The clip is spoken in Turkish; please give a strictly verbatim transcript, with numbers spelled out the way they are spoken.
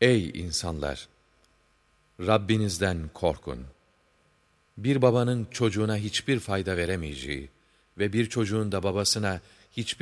Ey insanlar! Rabbinizden korkun. Bir babanın çocuğuna hiçbir fayda veremeyeceği ve bir çocuğun da babasına hiçbir